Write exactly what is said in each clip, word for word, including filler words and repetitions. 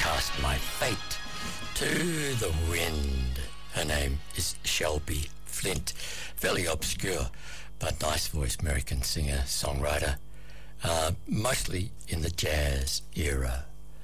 cast my fate to the wind. Her name is Shelby Flint. Fairly obscure, but nice voice, American singer, songwriter, uh, mostly in the jazz era.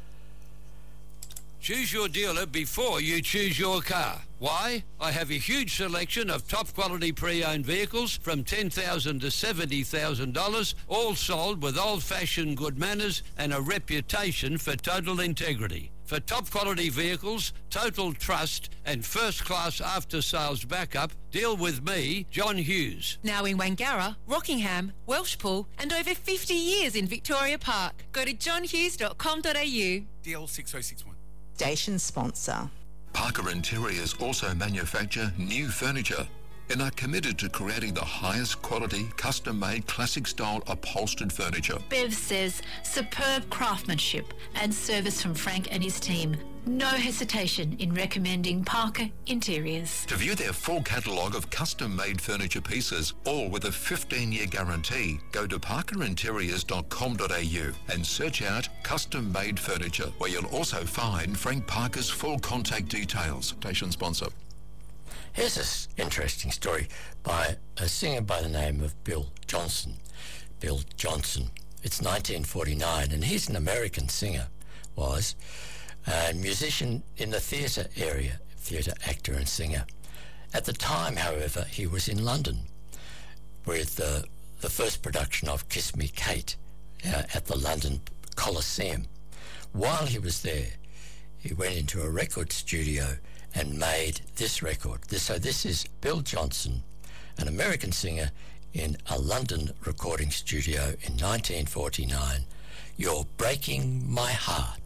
Choose your dealer before you choose your car. Why? I have a huge selection of top quality pre-owned vehicles from ten thousand dollars to seventy thousand dollars, all sold with old-fashioned good manners and a reputation for total integrity. For top quality vehicles, total trust and first-class after-sales backup, deal with me, John Hughes. Now in Wangara, Rockingham, Welshpool and over fifty years in Victoria Park. Go to john hughes dot com dot a u. D L six oh six one. Station sponsor. Parker Interiors also manufacture new furniture and are committed to creating the highest quality, custom-made, classic-style upholstered furniture. Bev says superb craftsmanship and service from Frank and his team. No hesitation in recommending Parker Interiors. To view their full catalogue of custom-made furniture pieces, all with a fifteen-year guarantee, go to parker interiors dot com dot a u and search out custom-made furniture, where you'll also find Frank Parker's full contact details. Station sponsor. Here's this interesting story by a singer by the name of Bill Johnson. Bill Johnson. It's nineteen forty-nine, and he's an American singer, was, and musician in the theatre area, theatre actor and singer. At the time, however, he was in London with uh, the first production of Kiss Me Kate uh, at the London Coliseum. While he was there, he went into a record studio and made this record. This, so this is Bill Johnson, an American singer in a London recording studio in nineteen forty-nine. You're Breaking My Heart.